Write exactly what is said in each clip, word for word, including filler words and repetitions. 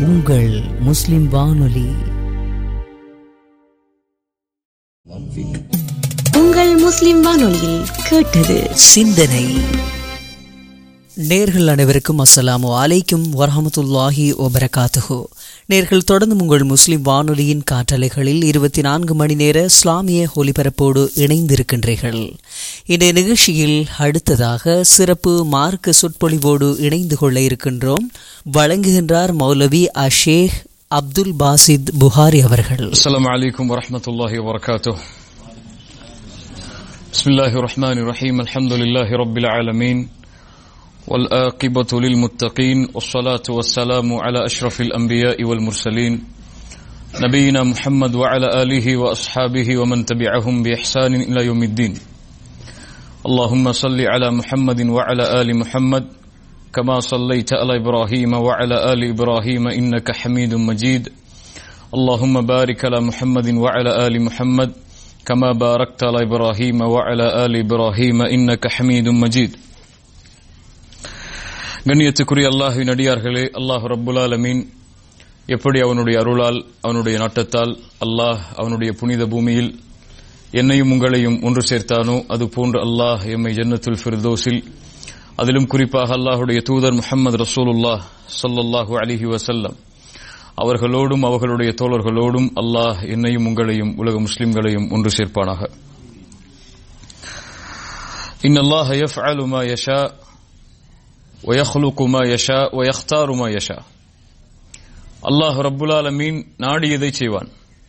உங்கள் முஸ்லிம் வானொலி. உங்கள் முஸ்லிம் வானொலியில் கேட்டது சிந்தனை. நேர்கள் அனைவருக்கும் அஸ்ஸலாமு அலைக்கும் வரஹமத்துல்லாஹி வபரகாத்துஹு. நேர்கள் தொடர்ந்து உங்கள் முஸ்லிம் வானொலியின் காற்றலைகளில் இருபத்தி நான்கு மணி நேர இஸ்லாமிய ஒலிபரப்போடு இணைந்திருக்கின்றீர்கள். இன்றைய நிகழ்ச்சியில் அடுத்ததாக சிறப்பு மார்க்க சொற்பொழிவோடு இணைந்து கொள்ள இருக்கின்றோம். வழங்குகின்றார் மௌலவி அஷேக் அப்துல் பாசித் புகாரி அவர்கள். அஸ்ஸலாமு அலைக்கும் வரஹ்மத்துல்லாஹி வபரகாத்துஹு. பிஸ்மில்லாஹிர் ரஹ்மானிர் ரஹீம். அல்ஹம்துலில்லாஹி ரப்பில் ஆலமீன். والآقبة للمتقين والصلاة والسلام على أشرف الأنبياء والمرسلين نبينا محمد وعلى آله وأصحابه ومن تبعهم بإحسان إلى يوم الدين. اللهم صل على محمد وعلى آل محمد كما صليت على إبراهيم وعلى آل إبراهيم إنك حميد مجيد. اللهم بارك على محمد وعلى آل محمد كما باركت على إبراهيم وعلى آل إبراهيم إنك حميد مجيد. கண்ணியத்துக்குரிய அல்லாஹ்வின் அடியார்களே, அல்லாஹ் ரப்புல் ஆலமீன் எப்படி அவனுடைய அருளால் அவனுடைய நாட்டத்தால் அல்லாஹ் அவனுடைய புனித பூமியில் என்னையும் உங்களையும் ஒன்று சேர்த்தானோ அதுபோன்று அல்லாஹ் எம்மை ஜன்னத்துல் ஃபிர்தௌஸில், அதிலும் குறிப்பாக அல்லாஹுடைய தூதர் முஹம்மது ரசூலுல்லாஹ் ஸல்லல்லாஹு அலைஹி வஸல்லம் அவர்களோடும் அவர்களுடைய தோழர்களோடும் அல்லாஹ் என்னையும் உங்களையும் உலக முஸ்லிம்களையும் ஒன்று சேர்ப்பானாக. இன்னல்லாஹ யஃஅலு மா யஷா وَيَخْلُقُ مَا يَشَاءُ وَيَخْتَارُ مَا يَشَاءُ. அல்லாஹ் ரப்புல் ஆலமீன் நாடியதை செய்வான்.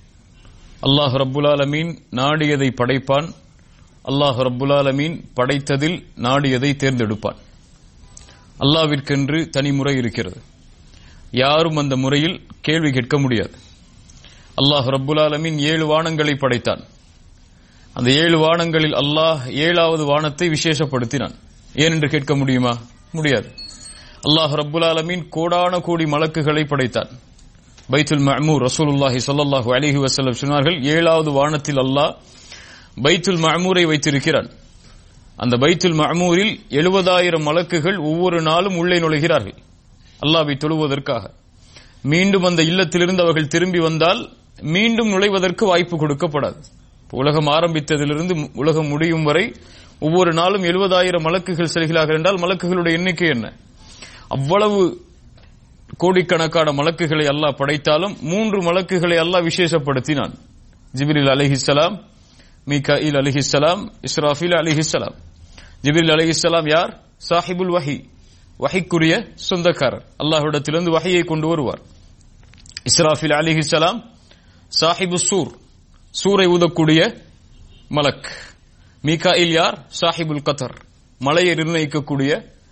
அல்லாஹ் ரப்புல் ஆலமீன் நாடியதை படைப்பான். அல்லாஹ் ரப்புல் ஆலமீன் படைத்ததில் நாடியதை தேர்ந்தெடுப்பான். அல்லாஹ்விற்கென்று தனி முறை இருக்கிறது. யாரும் அந்த முறையில் கேள்வி கேட்க முடியாது. அல்லாஹ் ரப்புல் ஆலமீன் ஏழு வானங்களை படைத்தான். அந்த ஏழு வானங்களில் அல்லாஹ் ஏழாவது வானத்தை விசேஷப்படுத்தினான். ஏன் என்று கேட்க முடியுமா? முடியாது. அல்லாஹ் ரப்புல் ஆலமீன் கோடான கோடி மலக்குகளை படைத்தான். பைத்துல் மஅமூர் ரசூலுல்லாஹி ஸல்லல்லாஹு அலைஹி வஸல்லம் சொன்னார்கள், ஏழாவது வானத்தில் அல்லாஹ் பைத்துல் மஅமூரை வைத்திருக்கிறான். அந்த பைத்துல் மஅமூரில் எழுபதாயிரம் மலக்குகள் ஒவ்வொரு நாளும் உள்ளே நுழைகிறார்கள் அல்லாஹ்வை தொழுவதற்காக. மீண்டும் அந்த இல்லத்திலிருந்து அவர்கள் திரும்பி வந்தால் மீண்டும் நுழைவதற்கு வாய்ப்பு கொடுக்கப்படாது. உலகம் ஆரம்பித்ததிலிருந்து உலகம் முடியும் வரை ஒவ்வொரு நாளும் எழுபதாயிரம் மலக்குகள் செல்கிறார்கள் என்றால் மலக்குகளுடைய எண்ணிக்கை என்ன? அவ்வளவு கோடிக்கணக்கான மலக்குகளை அல்லாஹ் படைத்தாலும் மூன்று மலக்குகளை அல்லாஹ் விசேஷப்படுத்தினான். ஜிப்ரீல் அலைஹிஸ்ஸலாம், மீகாயில் அலைஹிஸ்ஸலாம், இஸ்ராஃபீல் அலைஹிஸ்ஸலாம். ஜிப்ரீல் அலைஹிஸ்ஸலாம் யார்? சாஹிபுல் வஹி, வஹிக்குரிய சொந்தக்காரர். அல்லாஹ்விடத்திலிருந்து வஹியை கொண்டு வருவார். இஸ்ராஃபீல் அலைஹிஸ்ஸலாம் சாஹிபு சூர், சூரை ஊதக்கூடிய மலக். மீகாயில் யார்? சாஹிபுல் கதர், மலையை நிர்ணயிக்கக்கூடிய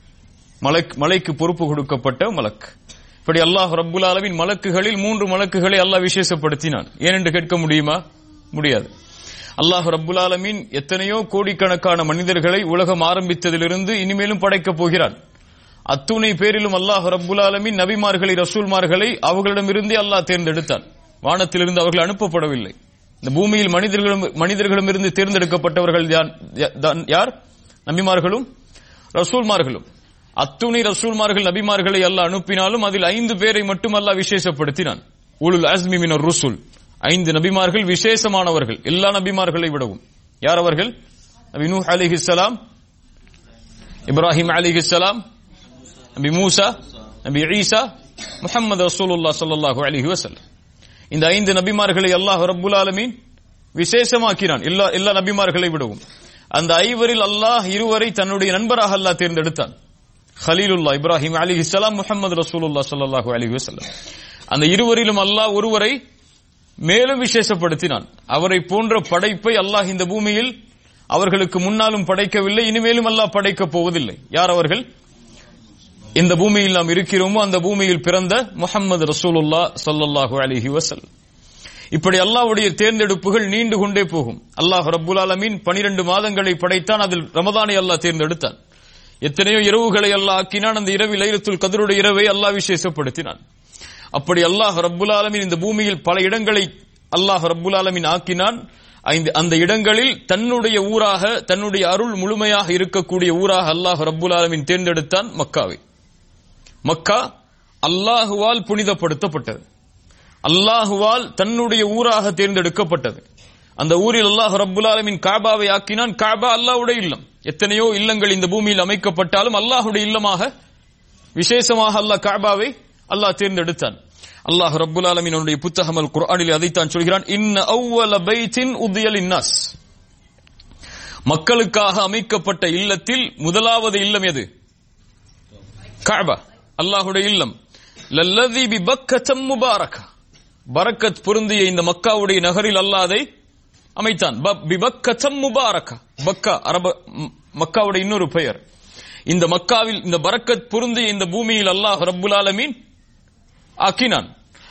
மலக், மலைக்கு பொறுப்பு கொடுக்கப்பட்ட மலக். இப்படி அல்லாஹ் ரப்புல் ஆலமீன் மலக்குகளில் மூன்று மலக்குகளை அல்லாஹ் விசேஷப்படுத்தினான். ஏனென்று கேட்க முடியுமா? முடியாது. அல்லாஹ் ரப்புல் ஆலமீன் எத்தனையோ கோடிக்கணக்கான மனிதர்களை உலகம் ஆரம்பித்ததிலிருந்து இனிமேலும் படைக்கப் போகிறான். அத்துணை பேரிலும் அல்லாஹ் ரப்புல் ஆலமீன் நபிமார்களை, ரசூல்மார்களை அவர்களிடமிருந்தே அல்லாஹ் தேர்ந்தெடுத்தான். வானத்திலிருந்து அவர்கள் அனுப்பப்படவில்லை. இந்த பூமியில் மனிதர்களும் மனிதர்களிடமிருந்து தேர்ந்தெடுக்கப்பட்டவர்கள் யார்? நபிமார்களும் ரசூல்மார்களும். அத்துணை ரசூல்மார்கள் நபிமார்களை அல்லாஹ் அனுப்பினாலும் அதில் ஐந்து பேரை மட்டும் அல்லாஹ் விசேஷப்படுத்தினான். உலுல் அஸ்மி மினர் ருசுல், ஐந்து நபிமார்கள் விசேஷமானவர்கள் எல்லா நபிமார்களை விடவும். யார் அவர்கள்? நபி நூஹ் அலைஹிஸ்ஸலாம், இப்ராஹிம் அலைஹிஸ்ஸலாம், நபி மூசா, நபி ஈசா, முஹம்மது ரசூலுல்லாஹ் ஸல்லல்லாஹு அலைஹி வஸல்லம். இந்த ஐந்து நபிமார்களை அல்லாஹ் ரப்புல் ஆலமீன் விசேஷமாக்கினான் எல்லா எல்லா நபிமார்களை விடவும். அந்த ஐவரில் அல்லாஹ் இருவரை தன்னுடைய நண்பராக அல்லாஹ் தேர்ந்தெடுத்தான். ஹலீலுல்லாஹ் இப்ராஹிம் அலைஹிஸ்ஸலாம், முஹம்மது ரசூலுல்லாஹ் ஸல்லல்லாஹு அலைஹி வஸல்லம். அந்த இருவரிலும் அல்லாஹ் ஒருவரை மேலும் விசேஷப்படுத்தினான். அவரை போன்ற படைப்பை அல்லாஹ் இந்த பூமியில் அவர்களுக்கு முன்னாலும் படைக்கவில்லை, இனிமேலும் அல்லாஹ் படைக்கப் போவதில்லை. யார் அவர்கள்? இந்த பூமியில் நாம் இருக்கிறோமோ அந்த பூமியில் பிறந்த முஹம்மது ரசூலுல்லாஹ் ஸல்லல்லாஹு அலைஹி வஸல்லம். இப்படி அல்லாஹ்வுடைய தேர்ந்தெடுப்புகள் நீண்டு கொண்டே போகும். அல்லாஹ் ரப்புல் ஆலமீன் பனிரெண்டு மாதங்களை படைத்தான். அதில் ரமதானை அல்லாஹ் தேர்ந்தெடுத்தான். எத்தனையோ இரவுகளை அல்லாஹ் ஆக்கினான். அந்த இரவில் லைலத்துல் கத்ருடைய இரவை அல்லாஹ் விசேஷப்படுத்தினான். அப்படி அல்லாஹ் ரப்புல் ஆலமீன் இந்த பூமியில் பல இடங்களை அல்லாஹ் ரப்புல் ஆலமீன் ஆக்கினான். அந்த இடங்களில் தன்னுடைய ஊராக, தன்னுடைய அருள் முழுமையாக இருக்கக்கூடிய ஊராக அல்லாஹ் ரப்புல் ஆலமீன் தேர்ந்தெடுத்தான் மக்காவை. மக்கா அல்லாஹுவால் புனிதப்படுத்தப்பட்டது, அல்லாஹுவால் தன்னுடைய ஊராக தேர்ந்தெடுக்கப்பட்டது. அந்த ஊரில் அல்லாஹ் ரப்புல் ஆலமீன் காபாவை ஆக்கினான். காபா அல்லாஹ்வுடைய இல்லம். எத்தனையோ இல்லங்கள் இந்த பூமியில் அமைக்கப்பட்டாலும் அல்லாஹ்வுடைய இல்லமாக விசேஷமாக அல்லாஹ் காபாவை அல்லாஹ் தேர்ந்தெடுத்தான். அல்லாஹ் ரப்புல் ஆலமீன் அவருடைய புத்தகம் அல் குர்ஆனில் அதைத்தான் சொல்கிறான், இன்ன அவ்வல பைத்தின் உதிய லின்னாஸ், மக்களுக்காக அமைக்கப்பட்ட இல்லத்தில் முதலாவது இல்லம் எது? காபா, அல்லாஹ்வுடைய இல்லம். லல்லதி பிபக்கத்தம் முபாரகா, பரக்கத் பொருந்திய இந்த மக்காவுடைய நகரில் அல்லாஹ் அதை அமைத்தான். பிபக்கத்தம் முபாரகா, பக்கா அரப மக்காவுடைய இன்னொரு பெயர். இந்த மக்காவில் இந்த பரக்கத் பொருந்திய இந்த பூமியில் அல்லாஹ் ரப்புல் ஆலமீன் ஆக்கினான்.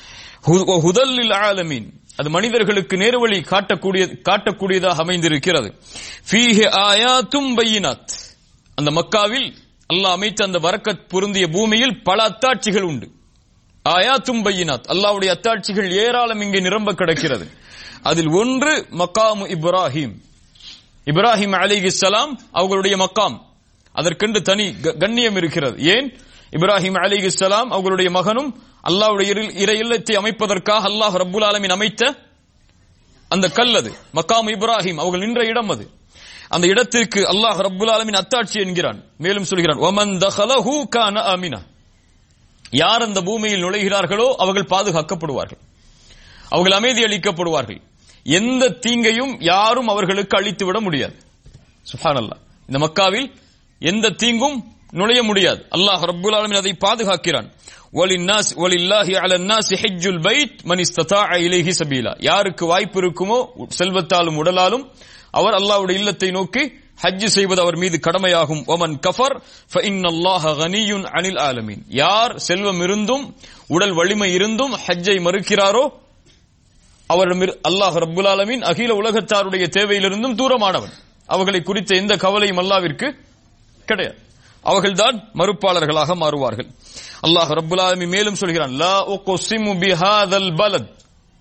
ஹுதல்லில் ஆலமீன், அது மனிதர்களுக்கு நேர்வழி காட்டக்கூடிய காட்டக்கூடியதாக அமைந்திருக்கிறது. ஃபீஹி ஆயாத்தும் பையினாத், அந்த மக்காவில் அல்லாஹ் அமைத்த அந்த பரக்கத் பொருந்திய பூமியில் பல அத்தாட்சிகள் உண்டு. ஆயாத்தும் பையினாத், அல்லாஹ்வுடைய அத்தாட்சிகள் ஏராளம் இங்கே நிரம்ப கிடக்கிறது. அதில் ஒன்று மக்காமு இப்ராஹிம். இப்ராஹிம் அலைஹிஸ்ஸலாம் அவர்களுடைய மக்காம், அதற்கென்று தனி கண்ணியம் இருக்கிறது. ஏன்? இப்ராஹிம் அலைஹிஸ்ஸலாம் அவர்களுடைய மகனும் அல்லாஹ்வுடைய இறை இல்லத்தை அமைப்பதற்காக அல்லாஹ் ரப்புல் ஆலமீன் அமைத்த அந்த கல் அது மக்காம் இப்ராஹிம், அவர்கள் நின்ற இடம் அது. அந்த இடத்திற்கு அல்லாஹ் ரப்புல் ஆலமீன் அத்தாட்சி என்கிறான். மேலும் சொல்கிறான், வமன் தഖலஹு கான ஆமினா, யார் அந்த பூமியில் நுழைகிறார்களோ அவர்கள் பாதுகாக்கப்படுவார்கள், அவர்கள் அமைதி அளிக்கப்படுவார்கள். எந்த தீங்கையும் யாரும் அவர்களுக்கு அளித்துவிட முடியாது. சுப்ஹானல்லாஹ், இந்த மக்காவில் எந்த தீங்கும் நுழைய முடியாது. அல்லாஹ் ரப்புல் ஆலமீன் அதை பாதுகாக்கிறான். வலின்னாஸ் வலில்லாஹி அலன்னாஸ் ஹஜ்ஜுல் பைத் மன் இஸ்ததாஅ இலைஹி சபீலா, யாருக்கு வாய்ப்பு இருக்குமோ செல்வத்தாலும் உடலாலும் அவர் அல்லாஹ்வுடைய இல்லத்தை நோக்கி ஹஜ் செய்வது அவர் மீது கடமையாகும். வமன் கஃபர் ஃபஇன்னல்லாஹ கனியுன் அனில் ஆலமீன், யார் செல்வம் இருந்தும் உடல் வலிமை இருந்தும் ஹஜ்ஜை மறுக்கிறாரோ அவர் அல்லாஹ் ரப்புல் ஆலமீன் அகில உலகத்தாருடைய தேவையிலிருந்தும் தூரமானவன். அவர்களை குறித்த எந்த கவலையும் அல்லாஹ்விற்கு கிடையாது. அவர்கள்தான் மறுப்பாளர்களாக மாறுவார்கள். அல்லாஹ் ரப்புல் ஆலமீன் மேலும் சொல்கிறான், லா உக்ஸிமு பிஹாதல் பலத்,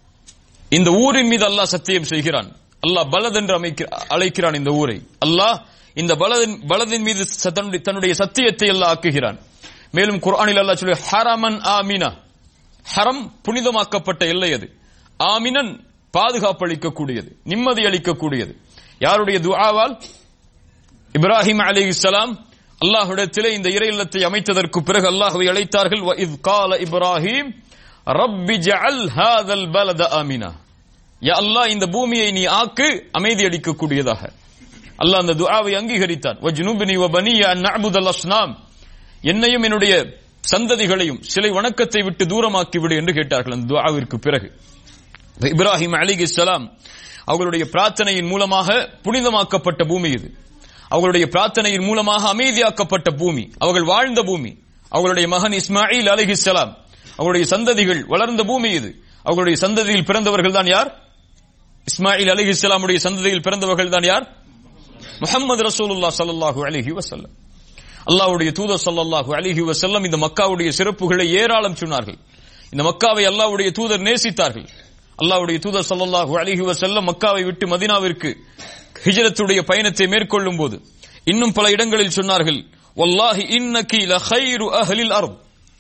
இந்த ஊரின் மீது அல்லாஹ் சத்தியம் செய்கிறான். அல்லாஹ் பலத் என்று அழைக்கிறான் இந்த ஊரை. அல்லாஹ் இந்த பலதின் பலதின் மீது தன்னுடைய சத்தியத்தை அல்லாஹ் ஆக்குகிறான். மேலும் குர்ஆனில் அல்லாஹ் சொல்கிறான், ஹரமன் ஆமினா, ஹரம் புனிதமாக்கப்பட்ட எல்லை அது. ஆமினன் பாதுகாப்பு அளிக்கக்கூடியது, நிம்மதி அளிக்கக்கூடியது. யாருடைய துஆவால்? இப்ராஹிம் அலைஹிஸ்ஸலாம் அல்லாஹ்விடத்திலே இந்த இறை இல்லத்தை அமைத்ததற்கு பிறகு அல்லாஹ்வை அழைத்தார்கள். வ இஸ் கால இப்ராஹிம் ரப்பி ஜஅல் ஹாதல் பலத ஆமினா, யா அல்லாஹ் இந்த பூமியை நீ ஆக்கு அமைதி அளிக்கக்கூடியதாக. அல்லாஹ் அந்த துஆவை அங்கீகரித்தான். வஜ்னுப்னி வ பனிய அன் நஅபுதல் அஸ்னாம், என்னையும் என்னுடைய சந்ததிகளையும் சிலை வணக்கத்தை விட்டு தூரமாக்கி விடு என்று கேட்டார்கள் அந்த துஆவிற்கு பிறகு. இப்ராஹிம் அலைஹிஸ்ஸலாம் அவர்களுடைய பிரார்த்தனையின் மூலமாக புனிதமாக்கப்பட்ட பூமி இது. அவர்களுடைய பிரார்த்தனையின் மூலமாக அமைதியாக்கப்பட்ட பூமி, அவர்கள் வாழ்ந்த பூமி. அவர்களுடைய மகன் இஸ்மாயில் அலைஹிஸ்ஸலாம் அவருடைய சந்ததிகள் வளர்ந்த பூமி இது. அவர்களுடைய சந்ததியில் பிறந்தவர்கள் தான் யார்? இஸ்மாயில் அலைஹிஸ்ஸலாமுடைய சந்ததியில் பிறந்தவர்கள் தான் யார்? முஹம்மது ரசூலுல்லாஹ் ஸல்லல்லாஹு அலைஹி வஸல்லம். அல்லாஹ்வுடைய தூதர் ஸல்லல்லாஹு அலைஹி வஸல்லம் இந்த மக்காவுடைய சிறப்புகளை ஏராளம் சொன்னார்கள். இந்த மக்காவை அல்லாஹ்வுடைய தூதர் நேசித்தார்கள். அல்லாஹ்வுடைய தூதர் ஸல்லல்லாஹு அலைஹி வஸல்லம் மக்காவை விட்டு மதீனாவிற்கு ஹிஜ்ரத்துடைய பயணத்தை மேற்கொள்ளும் போது இன்னும் பல இடங்களில் சொன்னார்கள், வல்லாஹி இன்னகி லகைரு அஹ்லில் அர்த்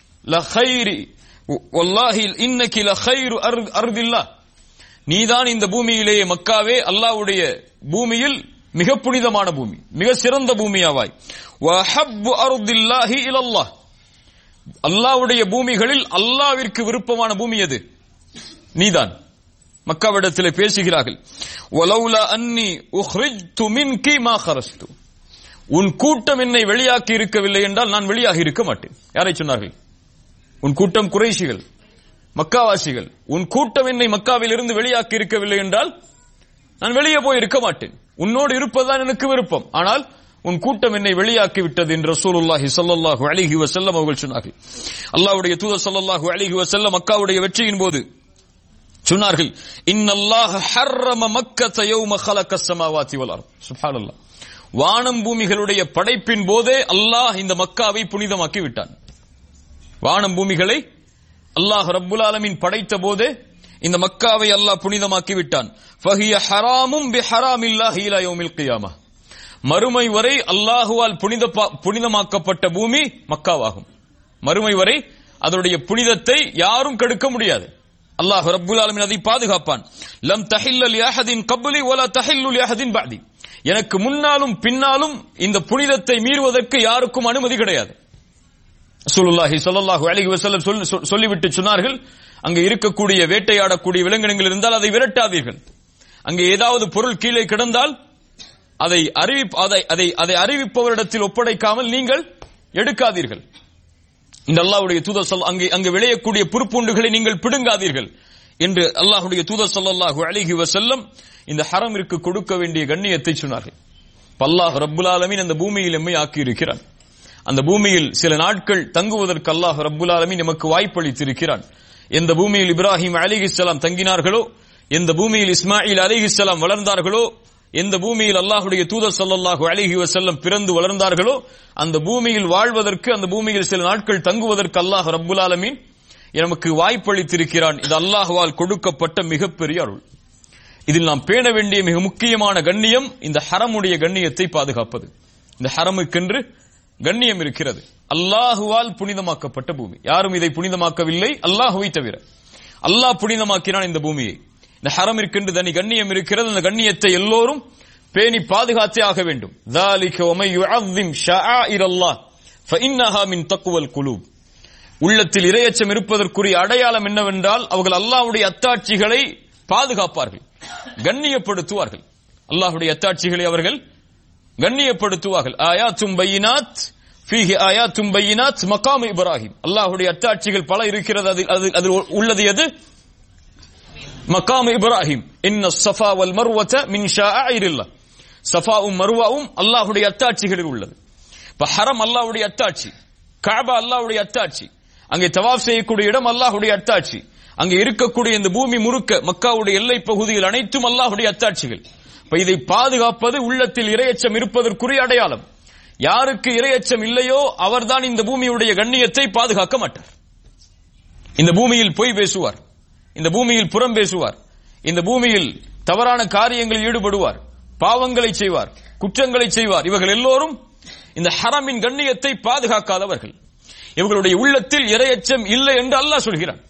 லகைரி வல்லாஹி இன்னகி லகைரு அர்தில்லாஹ், நீதான் இந்த பூமியிலேயே மக்காவே அல்லாஹ்வுடைய பூமியில் மிக புனிதமான பூமி, மிக சிறந்த பூமியாவாய். வஹப்பு அர்தில்லாஹி இலல்லாஹ், அல்லாஹ்வுடைய பூமிகளில் அல்லாஹ்விற்கு விருப்பமான பூமி எது? நீதான். மக்காவிடத்தில் பேசுகிறார்கள். வலௌலா அன்னி உக்ரிஜ்து மின்கி மா கரஸ்து, உன் கூட்டம் என்னை வெளியாக்கி இருக்கவில்லை என்றால் நான் வெளியாகி இருக்க மாட்டேன். யாரை சொன்னார்கள்? உன் கூட்டம் குறைஷிகள், மக்காவாசிகள். உன் கூட்டம் என்னை மக்காவில் இருந்து வெளியாக்கி இருக்கவில்லை என்றால் நான் வெளியே போய் இருக்க மாட்டேன். உன்னோடு இருப்பதுதான் எனக்கு விருப்பம், ஆனால் உன் கூட்டம் என்னை வெளியாக்கி விட்டது என்று ரசூலுல்லாஹி ஸல்லல்லாஹு அலைஹி வஸல்லம் அவர்கள் சொன்னார்கள். அல்லாஹ்வுடைய தூதர் ஸல்லல்லாஹு அலைஹி வஸல்லம் மக்காவுடைய வெற்றியின் போது சொன்னார்கள், இன்னல்லாஹ ஹர்ரம மக்கத யௌம خلقஸ் ஸமாவாதி வல் அர்த். சுப்ஹானல்லாஹ், வானம் பூமிகளுடைய படைப்பின் போதே அல்லாஹ் இந்த மக்காவை புனிதமாக்கி விட்டான். வானம் பூமிகளை அல்லாஹ் ரப்புல் ஆலமீன் படைத்த போதே இந்த மக்காவை அல்லாஹ் புனிதமாக்கி விட்டான். ஃபஹிய ஹராமும் பிஹராமில்லாஹி இலா யௌமில் கியாமah, மறுமை வரை அல்லாஹுவால் புனித புனிதமாக்கப்பட்ட பூமி மக்காவாகும். மறுமை வரை அதனுடைய புனிதத்தை யாரும் கெடுக்க முடியாது. அல்லாஹ் ரப்புல் ஆலமீன் அதை பாதுகாப்பான். லம் தஹில்ல லிஅஹதின் கப்லி வலா தஹில்லு லிஅஹதின் பஅதி. எனக்கு முன்னாலும் பின்னாலும் இந்த புனிதத்தை மீறுவதற்கு யாருக்கும் அனுமதி கிடையாது. ரசூலுல்லாஹி ஸல்லல்லாஹு அலைஹி வஸல்லம் சொல்லிவிட்டு சொன்னார்கள், அங்கே இருக்கக்கூடிய வேட்டையாடக்கூடிய விலங்கினங்கள் இருந்தால் அதை விரட்டாதீர்கள். அங்கே ஏதாவது பொருள் கீழே கிடந்தால் அதை அதை அறிவிப்பவரிடத்தில் ஒப்படைக்காமல் நீங்கள் எடுக்காதீர்கள். இந்த அல்லாஹ்வுடைய தூதர் அங்கே அங்கே விளையக்கூடிய புற்பூண்டுகளை நீங்கள் பிடுங்காதீர்கள் என்று அல்லாஹ்வுடைய தூதர் ஸல்லல்லாஹு அலைஹி வஸல்லம் இந்த ஹரமிற்கு கொடுக்க வேண்டிய கண்ணியத்தை சொன்னார்கள். அல்லாஹ் ரப்புல் ஆலமீன் அந்த பூமியில் எம்மை ஆக்கி இருக்கிறான். அந்த பூமியில் சில நாட்கள் தங்குவதற்கு அல்லாஹ் ரப்புல் ஆலமீன் நமக்கு வாய்ப்பளித்திருக்கிறான். எந்த பூமியில் இப்ராஹிம் அலைஹிஸ்ஸலாம் தங்கினார்களோ, எந்த பூமியில் இஸ்மாயில் அலைஹிஸ்ஸலாம் வளர்ந்தார்களோ, எந்த பூமியில் அல்லாஹ்வுடைய தூதர் ஸல்லல்லாஹு அலைஹி வஸல்லம் பிறந்து வளர்ந்தார்களோ, அந்த பூமியில் வாழ்வதற்கு, அந்த பூமியில் சில நாட்கள் தங்குவதற்கு அல்லாஹ் ரப்புல் ஆலமீன் நமக்கு வாய்ப்பளித்திருக்கிறான். இது அல்லாஹ்வால் கொடுக்கப்பட்ட மிகப்பெரிய அருள். இதில் நாம் பேண வேண்டிய மிக முக்கியமான கண்ணியம் இந்த ஹரமுடைய கண்ணியத்தை பாதுகாப்பது. இந்த ஹரமுக்கென்று கண்ணியம் இருக்கிறது. அல்லாஹுவால் புனிதமாக்கப்பட்ட பூமி. யாரும் இதை புனிதமாக்கவில்லை, அல்லாஹுவை தவிர. அல்லாஹ் புனிதமாக்கினான் இந்த பூமியை. இந்த ஹரமிற்கென்று தனி கண்ணியம் இருக்கிறது. அந்த கண்ணியத்தை எல்லோரும் பேணி பாதுகாத்தே ஆக வேண்டும். ذَلِكَ وَمَن يُعَظِّمْ شَعَائِرَ اللَّهِ فَإِنَّهَا مِن تَقْوَى الْقُلُوبِ. உள்ளத்தில் இறையச்சம் இருப்பதற்குரிய அடையாளம் என்னவென்றால் அவர்கள் அல்லாஹ்வுடைய அத்தாட்சிகளை பாதுகாப்பார்கள், கண்ணியப்படுத்துவார்கள். அல்லாஹ்வுடைய அத்தாட்சிகளை அவர்கள் கண்ணியப்படுத்துவார்கள். ஆயாத்தும் பையினாத் ஃபீஹி ஆயாத்தும் பையினாத் மகாம் இப்ராஹிம். அல்லாஹ்வுடைய அத்தாட்சிகள் பல இருக்கிறது. அதில் அதில் உள்ளது எது? மகாம் இப்ராஹிம். இன்ன ஸஃபா வல் மர்வத மின் ஷாஇரில்லாஹ். ஸஃபாவும் மர்வாவும் அல்லாஹ்வுடைய அத்தாட்சிகளில் உள்ளது. இப்ப ஹரம் அல்லாஹ்வுடைய அத்தாட்சி, கஅபா அல்லாஹ்வுடைய அத்தாட்சி, அங்கே தவாஃப் செய்யக்கூடிய இடம் அல்லாஹ்வுடைய அத்தாட்சி, அங்கே இருக்கக்கூடிய இந்த பூமி முழுக்க மக்காவுடைய எல்லை பகுதிகள் அனைத்தும் அல்லாஹ்வுடைய அத்தாட்சிகள். இப்ப இதை பாதுகாப்பது உள்ளத்தில் இறையச்சம் இருப்பதற்குரிய அடையாளம். யாருக்கு இறையச்சம் இல்லையோ அவர்தான் இந்த பூமியுடைய கண்ணியத்தை பாதுகாக்க மாட்டார். இந்த பூமியில் பொய் பேசுவார், இந்த பூமியில் புறம் பேசுவார், இந்த பூமியில் தவறான காரியங்களில் ஈடுபடுவார், பாவங்களை செய்வார், குற்றங்களை செய்வார். இவர்கள் எல்லோரும் இந்த ஹரமின் கண்ணியத்தை பாதுகாக்காதவர்கள். இவர்களுடைய உள்ளத்தில் இறையச்சம் இல்லை என்று அல்லாஹ் சொல்கிறான்.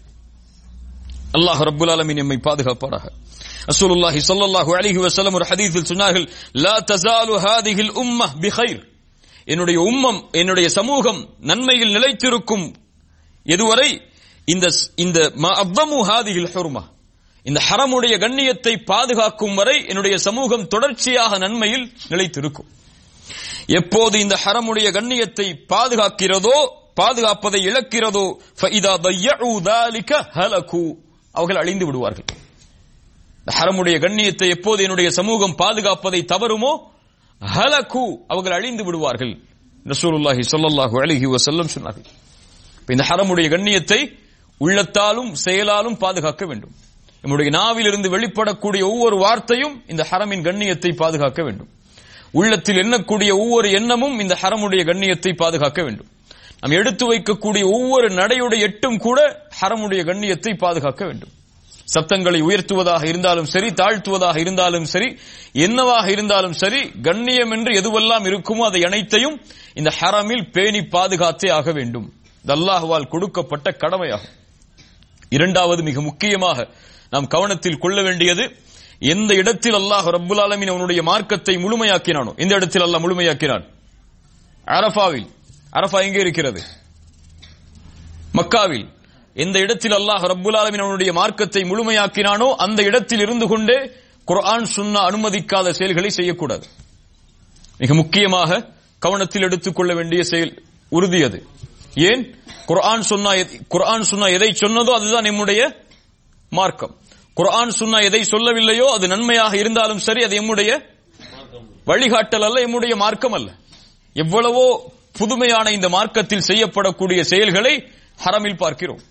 அல்லாஹ் ரப்புல் ஆலமீன் நம்மை பாதுகாப்பாராக. ரசூலுல்லாஹி ஸல்லல்லாஹு அலைஹி வஸல்லம் ஒரு ஹதீஸில் சொன்னார்கள், லா தஸாலு ஹாதிஹில் உம்மஹ் பிகைர். என்னுடைய உம்மம், என்னுடைய சமூகம் நன்மையில் நிலைத்திருக்கும் எதுவரை இந்த இந்த மஅவ்வமு ஹாதிஹில் ஹுர்மா, இந்த ஹரமுடைய கண்ணியத்தை பாதுகாக்கும் வரை என்னுடைய சமூகம் தொடர்ச்சியாக நன்மையில் நிலைத்திருக்கும். எப்போது இந்த ஹரமுடைய கண்ணியத்தை பாதுகாக்கிறதோ, பாதுகாப்பதை இழக்கிறதோ, ஃபஇதா தய்யஉ ذلك ஹலகு, அவர்கள் அழிந்து விடுவார்கள். ஹரமுடைய கண்ணியத்தை எப்போது என்னுடைய சமூகம் பாதுகாப்பதை தவறுமோ, ஹலகு, அவர்கள் அழிந்து விடுவார்கள். ரசூலுல்லாஹி ஸல்லல்லாஹு அலைஹி வஸல்லம் சொன்னார்கள். இந்த ஹரமுடைய கண்ணியத்தை உள்ளத்தாலும் செயலாலும் பாதுகாக்க வேண்டும். நம்முடைய நாவிலிருந்து வெளிப்படக்கூடிய ஒவ்வொரு வார்த்தையும் இந்த ஹரமின் கண்ணியத்தை பாதுகாக்க வேண்டும். உள்ளத்தில் எண்ணக்கூடிய ஒவ்வொரு எண்ணமும் இந்த ஹரமுடைய கண்ணியத்தை பாதுகாக்க வேண்டும். நாம் எடுத்து வைக்கக்கூடிய ஒவ்வொரு நடையுடைய எட்டும் கூட ஹரமுடைய கண்ணியத்தை பாதுகாக்க வேண்டும். சத்தங்களை உயர்த்துவதாக இருந்தாலும் சரி, தாழ்த்துவதாக இருந்தாலும் சரி, என்னவாக இருந்தாலும் சரி, கண்ணியம் என்று எதுவெல்லாம் இருக்குமோ அதை அனைத்தையும் இந்த ஹரமில் பேணி பாதுகாத்தே ஆக வேண்டும். இது அல்லாஹ்வால் கொடுக்கப்பட்ட கடமையாகும். இரண்டாவது, மிக முக்கியமாக நாம் கவனத்தில் கொள்ள வேண்டியது, எந்த இடத்தில் அல்லாஹ் ரப்புல் ஆலமீன் அவனுடைய மார்க்கத்தை முழுமையாக்கினானோ, எந்த இடத்தில் அல்லாஹ் முழுமையாக்கினான்? அரஃபாவில். அரஃபா எங்கே இருக்கிறது? மக்காவில். எந்த இடத்தில் அல்லாஹ் ரப்புல் ஆலமீன் அவனுடைய மார்க்கத்தை முழுமையாக்கினானோ அந்த இடத்தில் இருந்து கொண்டே குர்ஆன் சுன்னா அனுமதிக்காத செயல்களை செய்யக்கூடாது. மிக முக்கியமாக கவனத்தில் எடுத்துக்கொள்ள வேண்டிய செயல் உறுதி அது. ஏன்? குர்ஆன் சுன்னா குர்ஆன் சுன்னா எதை சொன்னதோ அதுதான் நம்முடைய மார்க்கம். குர்ஆன் சுன்னா எதை சொல்லவில்லையோ அது நன்மையாக இருந்தாலும் சரி, அது நம்முடைய வழிகாட்டல் அல்ல, நம்முடைய மார்க்கம் அல்ல. எவ்வளவோ புதுமையான இந்த மார்க்கத்தில் செய்யப்படக்கூடிய செயல்களை ஹரமில் பார்க்கிறோம்,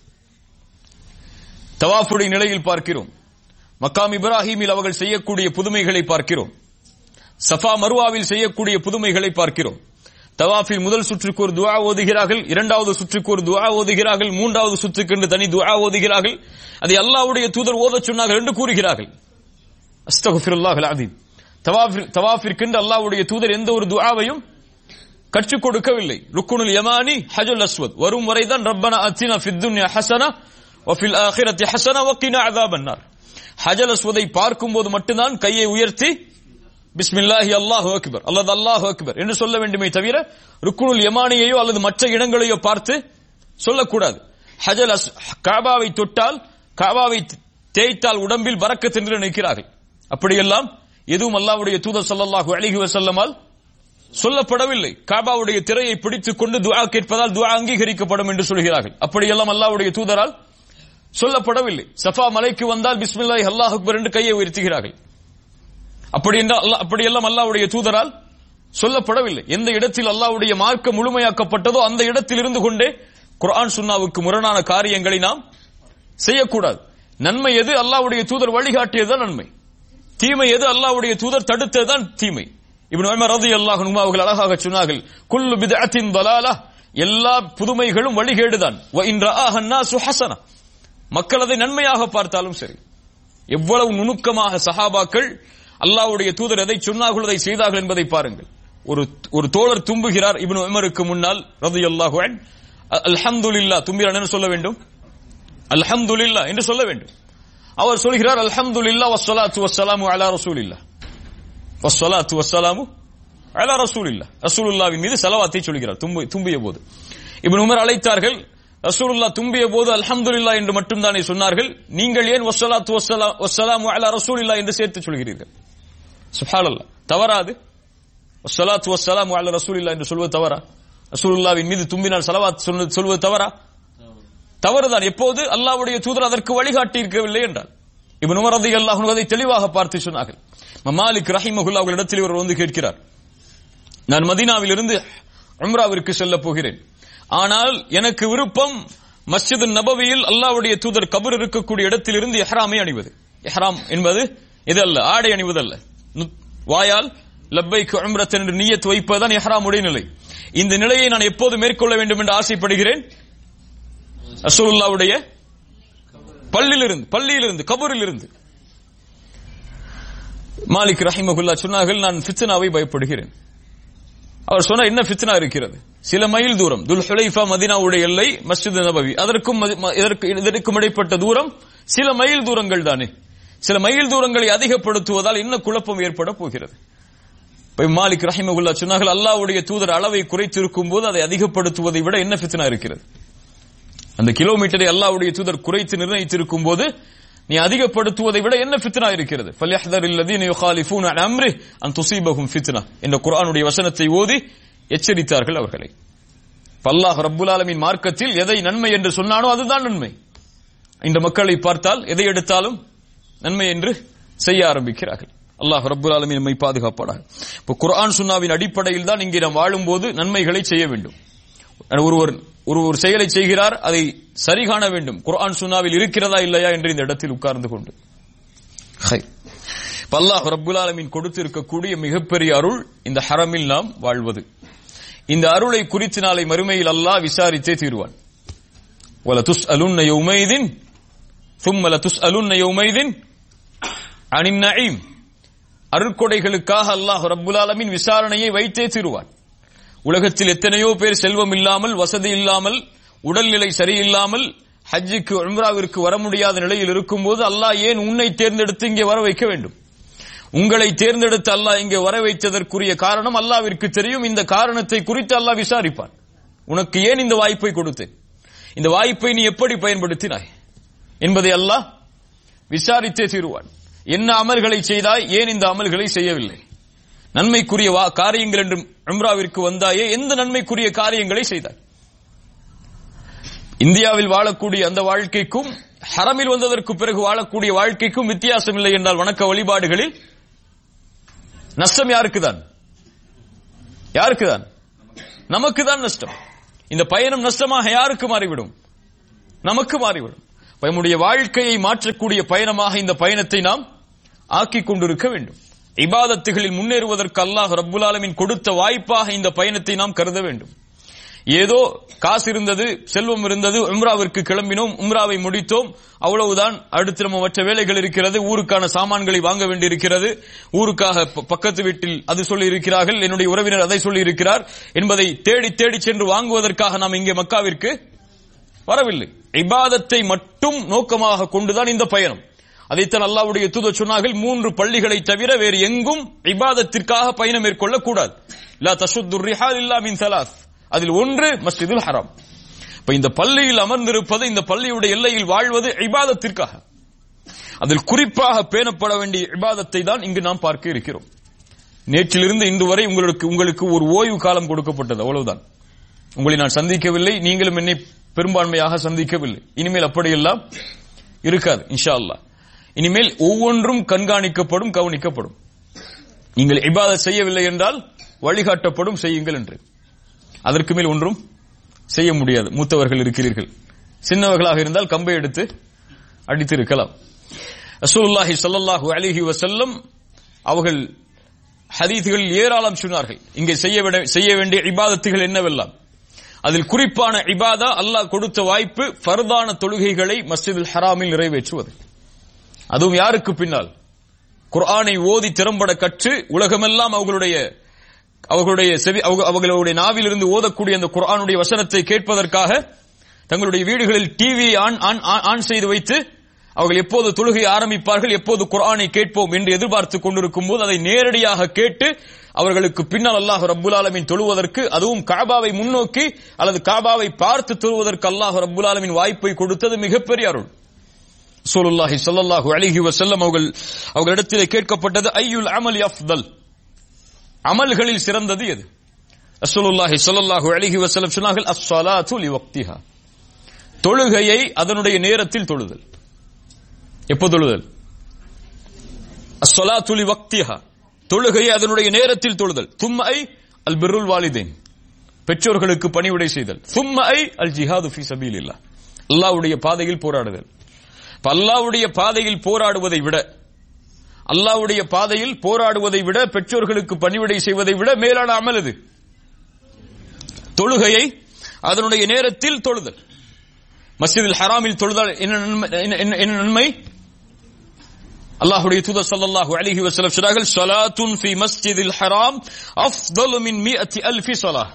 தவாஃபுடைய நிலையில் பார்க்கிறோம், மக்காம் இப்ராஹிமில் அவர்கள் செய்யக்கூடிய புதுமைகளை பார்க்கிறோம், சஃபா மர்வாவில் செய்யக்கூடிய புதுமைகளை பார்க்கிறோம். தவாஃபில் முதல் சுற்றுக்கு ஒரு துஆ ஓதுகிறார்கள், இரண்டாவது சுற்றுக்கு ஒரு துஆ ஓதுகிறார்கள், மூன்றாவது சுற்றுக்கு என்று தனி துஆ ஓதுகிறார்கள். அதை அல்லாஹ்வுடைய தூதர் ஓதச் சொன்னார்கள் என்று கூறுகிறார்கள். அஸ்தக்ஃபிருல்லாஹல் அஸீம். தவாஃபிற்கென்று அல்லாஹ்வுடைய தூதர் எந்த ஒரு துஆவையும் கற்றுக் கொடுக்கவில்லை. ருக்குனுல் யமானி ஹஜ்ருல் அஸ்வத் வரும் வரைதான் ரப்பனா அத்தினா ஃபித் துன்யா ஹஸனா வ ஃபில் ஆখিরাতি ஹஸனா வ கினா அஸாபன் நார். ஹஜ்ருல் அஸ்வதை பார்க்கும்போது மட்டும்தான் கையை உயர்த்தி பிஸ்மில்லாஹி அல்லாஹு அக்பர் அல்லது அல்லாஹு அக்பர் என்று சொல்ல வேண்டுமே தவிர ருக்குனுல் யமானியையோ அல்லது மற்ற இடங்களையோ பார்த்து சொல்லக்கூடாது. ஹஜ்ருல் அஸ் கஅபாவை தொட்டால் கஅபாவை தேய்த்தால் உடம்பில் பரக்கத் என்று நினைக்கிறார்கள். அப்படியெல்லாம் எதுவும் அல்லாஹ்வுடைய தூதர் ஸல்லல்லாஹு அலைஹி வஸல்லமால் சொல்லப்படவில்லை. கஅபாவுடைய திரையை பிடித்துக் கொண்டு துஆ கேட்பதால் துஆ அங்கீகரிக்கப்படும் என்று சொல்கிறார்கள். அப்படியெல்லாம் அல்லாஹ்வுடைய தூதரால் சொல்லப்படவில்லை. சஃபா மலைக்கு வந்தால் பிஸ்மில்லாஹி அல்லாஹு அக்பர் என்று கையை உயர்த்துகிறார்கள். அப்படி என்றால் அப்படியெல்லாம் அல்லாஹ்வுடைய தூதரால் சொல்லப்படவில்லை. எந்த இடத்தில் அல்லாஹ்வுடைய மார்க்கம் முழுமையாக்கப்பட்டதோ அந்த இடத்தில் இருந்து கொண்டே குர்ஆன் சுன்னாவுக்கு முரணான காரியங்களை நாம் செய்யக்கூடாது. நன்மை எது அல்லாஹ்வுடைய தூதர் வழிகாட்டியதுதான் நன்மை, தீமை எது அல்லாஹ்வுடைய தூதர் தடுத்ததுதான் தீமை. இப்னு உமர் রাদিয়াল্লাহு அன்ஹு அவர்கள் அழகாக சொன்னார்கள், குல்லு பித்அத்தின் ضلاலா, எல்லா புதுமைகளும் வழிகேடுதான். வ இன் ரஆஹ الناس ஹஸனா, மக்கள் அதை நன்மையாக பார்த்தாலும் சரி. எவ்வளவு நுணுக்கமாக சஹாபாக்கள் அல்லாஹ்வுடைய தூதர் எதை சொன்னார்கள் அதை செய்தார்கள் என்பதை பாருங்கள். ஒரு ஒரு தோழர் தும்புகிறார் இப்னு உமருக்கு முன்னால் রাদিয়াল্লাহு அன்ஹு, அல்ஹம்துலில்லாஹ், தும்பினார் என்ன சொல்ல வேண்டும்? அல்ஹம்துலில்லாஹ் என்று சொல்ல வேண்டும். அவர் சொல்கிறார் அல்ஹம்துலில்லாஹ் வஸ்ஸலாத்து வஸ்ஸலாமு அலா ரசூலில்லாஹ், வஸ்ஸலாத்து வஸ்ஸலாமு அலா ரசூலில்லாஹ், ரசூலுல்லாஹ்வின் மீது ஸலவாத்தை சொல்கிறார் தும்பிய போது. இப்னு உமர் அழைத்தார்கள், ரசூலுல்லாஹ் தும்பிய போது அல்ஹம்துலில்லாஹ் என்று மட்டும் தானே சொன்னார்கள், நீங்கள் ஏன் வஸ்ஸலாத்து வஸ்ஸலாமு அலா ரசூலில்லாஹ் என்று சேர்த்து சொல்கிறீர்கள்? சுப்ஹானல்லாஹ், தவறாது? வஸ்ஸலாத்து வஸ்ஸலாமு அலா ரசூலில்லாஹ் என்று சொல்வது தவறா? ரசூலுல்லாஹ்வின் மீது தும்பினால் ஸலவாத் சொல்வது தவறா? தவறுதான். எப்போது அல்லாஹ்வுடைய தூதர் அதற்கு வழிகாட்டி இருக்கவில்லை என்றால். இப்னு உமர் রাদিয়াল্লাহு அன்ஹு அதை தெளிவாக பார்த்து சொன்னார்கள். மாலிக் ரஹிமஹுல்லாஹ் அவர்களிடத்தில் இவர் வந்து கேட்கிறார், நான் மதீனாவிலிருந்து உம்ராவிற்கு செல்ல போகிறேன், ஆனால் எனக்கு விருப்பம் மஸ்ஜித் நபவியில் அல்லாஹ்வுடைய தூதர் கபர் இருக்கக்கூடிய இடத்தில் இருந்து இஹ்ராமை அணிவது. இஹ்ராம் என்பது இது அல்ல, ஆடை அணிவது அல்ல. வாயால் லப்பைக் உம்ரத்தன் என்று நியத் வைப்பதுதான் இஹ்ராமுடைய நிலை. இந்த நிலையை நான் எப்போது மேற்கொள்ள வேண்டும் என்று ஆசைப்படுகிறேன்? ரசூலுல்லாஹ்வுடைய பள்ளியிலிருந்து பள்ளியிலிருந்து கபரிலிருந்து. மாலிக் ரஹிமஹுல்லாஹ் சொன்னார்கள், நான் ஃபித்னாவை பயப்படுகிறேன். அவர் சொன்னார், என்ன ஃபித்னா இருக்கிறது? சில மைல் தூரம், துல் ஹுலைஃபா மதீனாவுடைய எல்லை, மஸ்ஜித் நபவி, அதற்கும் இதற்கும் இடைப்பட்ட தூரம் சில மைல் தூரங்கள் தானே. சில மைல் தூரங்களை அதிகப்படுத்துவதால் என்ன குழப்பம் ஏற்பட போகிறது? மாலிக் ரஹிமஹுல்லாஹ் சொன்னார்கள், அல்லாஹ்வுடைய தூதர் அளவை குறைத்திருக்கும் போது அதை அதிகப்படுத்துவதை விட என்ன ஃபித்னா இருக்கிறது? அந்த கிலோமீட்டரை அல்லாஹ்வுடைய தூதர் குறைத்து நிர்ணயித்திருக்கும் போது நீ அதிகப்படுத்துவதை விட என்ன ஃபித்னா இருக்கிறது? ஃபல்யஹ்தரில் லதீன யுகாலிஃபூன அன் அம்ரிஹி அன் துஸீபஹும் ஃபித்னா என்ற குர்ஆனுடைய வசனத்தை ஓதி எச்சரித்தார்கள் அவர்களை. அல்லாஹ் ரப்புல் ஆலமீன் மார்க்கத்தில் எதை நன்மை என்று சொன்னானோ அதுதான் நன்மை. இந்த மக்களை பார்த்தால் எதை எடுத்தாலும் நன்மை என்று செய்ய ஆரம்பிக்கிறார்கள். அல்லாஹ் ரப்புல் ஆலமீன் நம்மை பாதுகாப்பானாக. இப்போ குர்ஆன் சுன்னாவின் அடிப்படையில் தான் இங்கே நாம் வாழும்போது நன்மைகளை செய்ய வேண்டும். ஒருவர் ஒரு ஒரு செயலை செய்கிறார், அதை சரி காண வேண்டும். குர்ஆன் சுன்னாவில் இருக்கிறதா இல்லையா என்று இந்த இடத்தில் உட்கார்ந்து கொண்டு அல்லாஹ் ரப்புல் ஆலமீன் கொடுத்திருக்கக்கூடிய மிகப்பெரிய அருள் இந்த ஹரமில் நாம் வாழ்வது. இந்த அருளை குறித்து நாளை மறுமையில் அல்லாஹ் விசாரித்தே தீர்வான். வல துஸ்அலுன்ன யௌமைதின் ثم لتسألن يومئذ عن النعيم. அருட்கொடைகளுக்காக அல்லாஹ் ரப்புல் ஆலமீன் விசாரணையை வைத்தே தீர்வான். உலகத்தில் எத்தனையோ பேர் செல்வம் இல்லாமல், வசதி இல்லாமல், உடல்நிலை சரியில்லாமல் ஹஜ்ஜுக்கு உம்ராவிற்கு வர முடியாத நிலையில் இருக்கும்போது அல்லாஹ் ஏன் உன்னை தேர்ந்தெடுத்து இங்கே வர வைக்க வேண்டும்? உங்களை தேர்ந்தெடுத்து அல்லாஹ் இங்கே வர வைத்ததற்குரிய காரணம் அல்லாஹ்விற்கு தெரியும். இந்த காரணத்தை குறித்து அல்லாஹ் விசாரிப்பான். உனக்கு ஏன் இந்த வாய்ப்பை கொடுத்தேன், இந்த வாய்ப்பை நீ எப்படி பயன்படுத்தினாய் என்பதை அல்லாஹ் விசாரித்தே தீருவான். என்ன அமல்களை செய்தாய், ஏன் இந்த அமல்களை செய்யவில்லை? நன்மைக்குரிய காரியங்கள் என்று உம்ராவிற்கு வந்தாயே, எந்த நன்மைக்குரிய காரியங்களை செய்தாய்? இந்தியாவில் வாழக்கூடிய அந்த வாழ்க்கைக்கும் ஹரமில் வந்ததற்கு பிறகு வாழக்கூடிய வாழ்க்கைக்கும் வித்தியாசம் இல்லை என்றால் வணக்க வழிபாடுகளில் நஷ்டம் யாருக்குதான்? யாருக்குதான்? நமக்குதான் நஷ்டம். இந்த பயணம் நஷ்டமாக யாருக்கு மாறிவிடும்? நமக்கு மாறிவிடும். நம்முடைய வாழ்க்கையை மாற்றக்கூடிய பயணமாக இந்த பயணத்தை நாம் ஆக்கிக் கொண்டிருக்க வேண்டும். இபாதத்துகளில் முன்னேறுவதற்கு அல்லாஹ் ரப்புல் ஆலமீன் கொடுத்த வாய்ப்பாக இந்த பயணத்தை நாம் கருத வேண்டும். ஏதோ காசு இருந்தது, செல்வம் இருந்தது, உம்ராவிற்கு கிளம்பினோம், உம்ராவை முடித்தோம், அவ்வளவுதான். அடுத்து நம்ம மற்ற வேலைகள் இருக்கிறது, ஊருக்கான சாமான்களை வாங்க வேண்டியிருக்கிறது, ஊருக்காக பக்கத்து வீட்டில் அது சொல்லி இருக்கிறார்கள், என்னுடைய உறவினர் அதை சொல்லி இருக்கிறார் என்பதை தேடி தேடி சென்று வாங்குவதற்காக நாம் இங்கே மக்காவிற்கு வரவில்லை. இபாதத்தை மட்டும் நோக்கமாக கொண்டுதான் இந்த பயணம். அதைத்தான் அல்லாஹ்வுடைய தூதர் சொன்னார்கள், மூன்று பள்ளிகளை தவிர வேறு எங்கும் இபாதத்திற்காக பயணம் மேற்கொள்ளக்கூடாது. லா தஷுத்து ரிஹால் இல்லா மின் ஸலாஸ். அதில் ஒன்று மஸ்ஜிதுல் ஹராம். இப்ப இந்த பள்ளியில் அமர்ந்திருப்பது, இந்த பள்ளியுடைய எல்லையில் வாழ்வது இபாதத்திற்காக. அதில் குறிப்பாக பேணப்பட வேண்டிய இபாதத்தை தான் இங்கு நாம் பார்க்க இருக்கிறோம். நேற்றிலிருந்து இன்று வரை உங்களுக்கு உங்களுக்கு ஒரு ஓய்வு காலம் கொடுக்கப்பட்டது, அவ்வளவுதான். உங்களை நான் சந்திக்கவில்லை, நீங்களும் என்னை பெரும்பான்மையாக சந்திக்கவில்லை. இனிமேல் அப்படியெல்லாம் இருக்காது இன்ஷா அல்லாஹ். இனிமேல் ஒவ்வொன்றும் கண்காணிக்கப்படும், கவனிக்கப்படும். நீங்கள் இபாதத் செய்யவில்லை என்றால் வழிகாட்டப்படும், செய்யுங்கள் என்று. அதற்கு மேல் ஒன்றும் செய்ய முடியாது. மூத்தவர்கள் இருக்கிறீர்கள், சின்னவர்களாக இருந்தால் கம்பை எடுத்து அடித்து இருக்கலாம். ரசூலுல்லாஹி ஸல்லல்லாஹு அலைஹி வஸல்லம் அவர்கள் ஹதீஸ்கள் ஏராளம் சொன்னார்கள், இங்கே செய்ய வேண்டிய இபாதத்துகள் என்னவெல்லாம். அதில் குறிப்பான இபாதா, அல்லாஹ் கொடுத்த வாய்ப்பு, ஃபர்தான தொழுகைகளை மஸ்ஜிதுல் ஹராமில் நிறைவேற்றுவது. அதுவும் யாருக்கு பின்னால் குர்ஆனை ஓதி திறம்பட கற்று உலகமெல்லாம் அவர்களுடைய அவர்களுடைய செவி அவர்களுடைய நாவிலிருந்து ஓதக்கூடிய அந்த குர்ஆனுடைய வசனத்தை கேட்பதற்காக தங்களுடைய வீடுகளில் டிவியை ஆன் செய்து வைத்து அவர்கள் எப்போது தொழுகை ஆரம்பிப்பார்கள், எப்போது குர்ஆனை கேட்போம் என்று எதிர்பார்த்துக் கொண்டிருக்கும் போது அதை நேரடியாக கேட்டு அவர்களுக்கு பின்னால் அல்லாஹ் ரப்புல் ஆலமீன் தொழுவதற்கு, அதுவும் காபாவை முன்னோக்கி அல்லது காபாவை பார்த்து தொழுவதற்கு அல்லாஹ் ரப்புல் ஆலமீன் வாய்ப்பை கொடுத்தது மிகப்பெரிய அருள். ரசூலுல்லாஹி ஸல்லல்லாஹு அலைஹி வஸல்லம் அவர்கள் அவர்களிடத்திலே கேட்கப்பட்டது, ஐயுல் அமலி அஃதல், அமல்களில் சிறந்தது எது? ரசூலுல்லாஹி ஸல்லல்லாஹு அலைஹி வஸல்லம் சொன்னார்கள், அஸ்ஸலாத்து லிவக்திஹா, தொழுகையை அதனுடைய நேரத்தில் தொழுதல். எப்போ தொழுதல்? அஸ்ஸலாத்து லிவக்திஹா, தொழுகையை அதனுடைய நேரத்தில் தொழுதல். தும்ம ஐ அல் பிர்ருல் வாலிதைன், பெற்றோர்களுக்கு பணிவிடை செய்தல். தும்ம ஐ அல் ஜிஹாது ஃபீ சபீலில்லாஹ், அல்லாஹ்வுடைய பாதையில் போராடுதல். அல்லாஹ்வுடைய பாதையில் போராடுவதை விட அல்லாஹ்வுடைய பாதையில் போராடுவதை விட பெற்றோர்களுக்கு பணிவிடை செய்வதை விட மேலான அமல் இது. தொழுகையை அதனுடைய நேரத்தில் தொழுதல். மஸ்ஜிதுல் ஹராமில் தொழுதல் என்ன நன்மை? அல்லாஹ்வுடைய தூதர் ஸல்லல்லாஹு அலைஹி வஸல்லம் சொன்னார்கள், ஸலாத்துன் ஃபீ மஸ்ஜிதில் ஹராம் அஃதலு மின் மிஅத்தி அல்ஃபி ஸலாஹ்.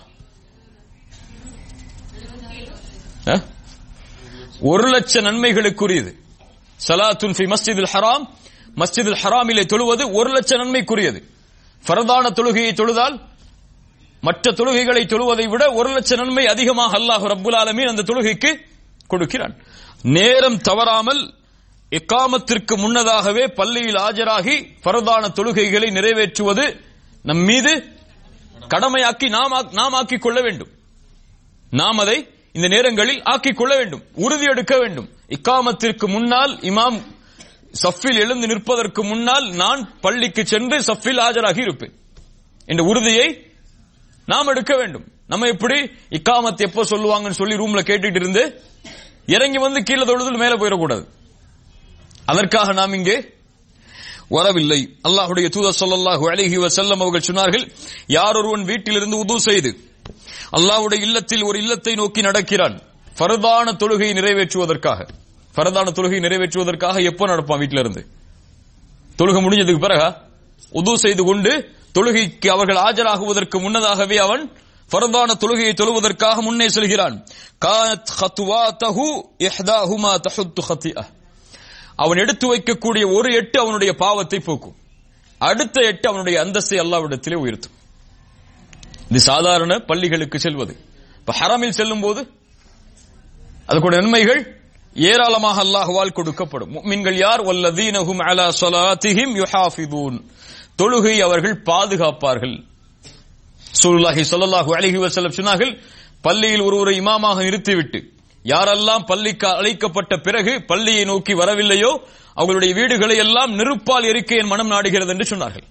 ஒரு லட்சம் நன்மைகளுக்குரியது. ஸலாத்துன் ஃபீ மஸ்ஜிதில் ஹராம், மஸ்ஜிதுல் ஹராமிலே தொழுவது ஒரு லட்சம் நன்மைக்குரியது. ஃபர்தான தொழுகையை தொழுதால் மற்ற தொழுகைகளை தொழுவதை விட ஒரு லட்சம் நன்மை அதிகமாக அல்லாஹ் ரப்புல் ஆலமீன் அந்த தொழுகைக்கு கொடுக்கிறான். நேரம் தவறாமல் இக்காமத்திற்கு முன்னதாகவே பள்ளியில் ஆஜராகி ஃபர்தான தொழுகைகளை நிறைவேற்றுவது நம் மீது கடமையாக்கி நாம் ஆக்கிக் கொள்ள வேண்டும். நாம் அதை இந்த நேரங்களில் ஆக்கிக் கொள்ள வேண்டும், உறுதி எடுக்க வேண்டும். இக்காமத்திற்கு முன்னால் இமாம் சஃபில் எழுந்து நிற்பதற்கு முன்னால் நான் பள்ளிக்கு சென்று சஃபில் ஆஜராகி இருப்பேன் என்ற உறுதியை நாம் எடுக்க வேண்டும். நம்ம எப்படி இக்காமத் எப்போ சொல்லுவாங்கன்னு சொல்லி ரூம்ல கேட்டுட்டு இருந்து இறங்கி வந்து கீழே தொழுது மேல போயிடக்கூடாது. அதற்காக நாம் இங்கே வரவில்லை. அல்லாஹ்வுடைய தூதர் ஸல்லல்லாஹு அலைஹி வஸல்லம் அவர்கள் சொன்னார்கள், யார் ஒருவன் வீட்டிலிருந்து உது செய்து அல்லாஹ்வுடைய இல்லத்தில் ஒரு இல்லத்தை நோக்கி நடக்கிறான், ஃபர்தான தொழுகையை நிறைவேற்றுவதற்காக. ஃபர்தான தொழுகை நிறைவேற்றுவதற்காக எப்போ நடப்பான்? வீட்டில இருந்து தொழுகை முடிஞ்சதுக்கு பிறகு உது செய்து கொண்டு தொழுகைக்கு அவர்கள் ஆஜராகுவதற்கு முன்னதாகவே அவன் ஃபர்தான தொழுகையை தொழுவதற்காக முன்னே செல்கிறான். கானத் ஹத்வாதஹு இஹ்தாஹுமா தஹுத்து ஹத்திஅ, அவன் எடுத்து வைக்கக்கூடிய ஒரு எட்டு அவனுடைய பாவத்தை போக்கும், அடுத்த எட்டு அவனுடைய அந்தஸ்தை அல்லாஹ்விடத்திலே உயர்த்தும். இது சாதாரண பள்ளிகளுக்கு செல்வது. இப்ப ஹரமில் செல்லும் போது அதுக்குடைய நன்மைகள் ஏராளமாக அல்லாஹ்வால் கொடுக்கப்படும். முஃமின்கள் யார்? வல்லதீனஹும் அலா ஸலாத்திஹிம் யுஹாஃபிதூன், தொழுகை அவர்கள் பாதுகாப்பார்கள். ரசூலுல்லாஹி ஸல்லல்லாஹு அலைஹி வஸல்லம் சொன்னார்கள், பள்ளியில் ஒருவரை இமாமாக நிறுத்திவிட்டு யாரெல்லாம் பள்ளிக்கு அழைக்கப்பட்ட பிறகு பள்ளியை நோக்கி வரவில்லையோ அவர்களுடைய வீடுகளை எல்லாம் நெருப்பால் எரிக்க என் மனம் நாடுகிறது என்று சொன்னார்கள்.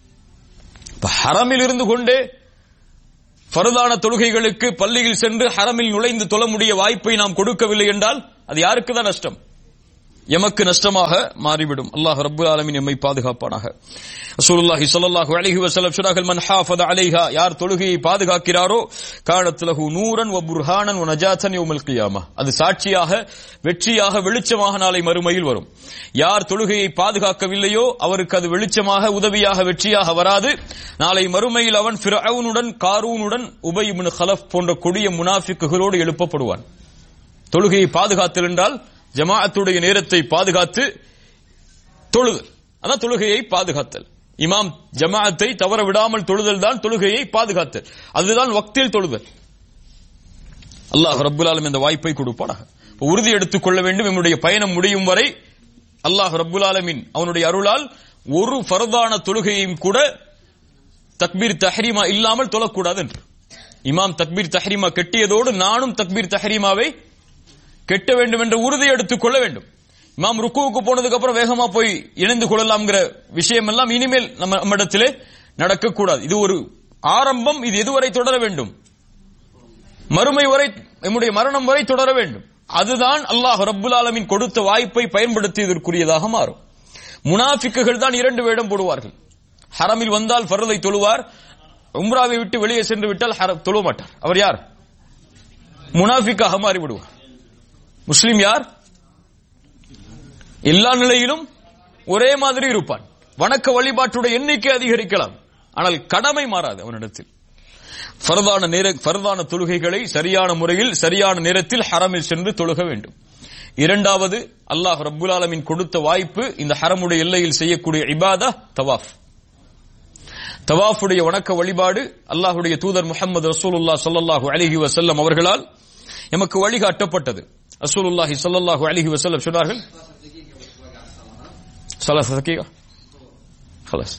ஹரமில் இருந்து கொண்டே ஃபர்தான தொழுகைகளுக்கு பள்ளியில் சென்று ஹரமில் நுழைந்து தொழ முடிய வாய்ப்பை நாம் கொடுக்கவில்லை என்றால் அது யாருக்கு தான் நஷ்டம்? எமக்கு நஷ்டமாக மாறிவிடும். அல்லாஹ் ரப்பல் ஆலமீன் எம்மை பாதுகாப்பானாக. ரசூலுல்லாஹி ஸல்லல்லாஹு அலைஹி வஸல்லம் சொன்னார்கள், மன் ஹாஃபத அலைஹா, யார் தொழுகையை பாதுகாக்கிறாரோ, கானத் லஹு நூரன் வ புர்ஹானன் வ நஜாத்தன் யௌமல் கியாமah, அது சாட்சியாக வெற்றியாக வெளிச்சமாக நாளை மறுமையில் வரும். யார் தொழுகையை பாதுகாக்கவில்லையோ அவருக்கு அது வெளிச்சமாக உதவியாக வெற்றியாக வராது. நாளை மறுமையில் அவன் ஃபிர்அவுனுடன் காரூனுடன் உபை இப்னு கலஃப் போன்ற கொடிய முனாஃபிக்குகளோடு எழுப்பப்படுவான். தொழுகையை பாதுகாத்தல் என்றால் ஜமாஅத்துடைய நேரத்தை பாதுகாத்து தொழுதல், அதான் தொழுகையை பாதுகாத்தல். இமாம் ஜமாஅத்தை தவற விடாமல் தொழுதல் தான் தொழுகையை பாதுகாத்தல், அதுதான் வக்தில் தொழுதல். அல்லாஹ் ரப்பல் ஆலமீன் இந்த வாய்ப்பை கொடுப்பானாக. உறுதி எடுத்துக் கொள்ள வேண்டும், நம்முடைய பயணம் முடியும் வரை அல்லாஹ் ரப்பல் ஆலமீன் அவனுடைய அருளால் ஒரு ஃபர்தான தொழுகையையும் கூட தக்பீர் தஹ்ரீமா இல்லாமல் தொழக்கூடாது என்று. இமாம் தக்பீர் தஹ்ரீமா கெட்டியதோடு நானும் தக்பீர் தஹ்ரீமாவை கெட்ட வேண்டும் என்ற உறுதி எடுத்துக் கொள்ள வேண்டும். இமாம் ருக்குவுக்கு போனதுக்கு அப்புறம் வேகமா போய் இணைந்து கொள்ளலாம்ங்கிற விஷயம் எல்லாம் இனிமேல் நம்ம நம்மிடத்திலே நடக்கக்கூடாது. இது ஒரு ஆரம்பம். இது எதுவரை தொடர வேண்டும்? மறுமை வரை, நம்முடைய மரணம் வரை தொடர வேண்டும். அதுதான் அல்லாஹ் ரப்பல் ஆலமீன் கொடுத்த வாய்ப்பை பயன்படுத்தியதற்குரியதாக மாறும். முனாஃபிக்குகள் தான் இரண்டு வேடம் போடுவார்கள். ஹரமில் வந்தால் ஃபர்தை தொழுவார், உம்ராவை விட்டு வெளியே சென்று விட்டால் ஹரம் தொழ மாட்டார். அவர் யார்? முனாஃபிக்காக மாறிவிடுவார். முஸ்லிம் யார்? எல்லா நிலையிலும் ஒரே மாதிரி இருப்பான். வணக்க வழிபாட்டுடைய எண்ணிக்கை அதிகரிக்கலாம், ஆனால் கடமை மாறாது அவனிடத்தில். ஃபர்தான நேர ஃபர்தான தொழுகைகளை சரியான முறையில் சரியான நேரத்தில் ஹரமில் சென்று தொழுக வேண்டும். இரண்டாவது, அல்லாஹ் ரப்பல் ஆலமீன் கொடுத்த வாய்ப்பு, இந்த ஹரமுடைய எல்லையில் செய்யக்கூடிய இபாதா தவாஃப். தவாஃபுடைய வணக்க வழிபாடு அல்லாஹ்வுடைய தூதர் முஹம்மது ரசூலுல்லாஹ் ஸல்லல்லாஹு அலைஹி வஸல்லம் அவர்களால் எமக்கு வழிகாட்டப்பட்டது. ரசூலுல்லாஹி ஸல்லல்லாஹு அலைஹி வஸல்லம் சொன்னார்கள், ثلاث دقائق خلاص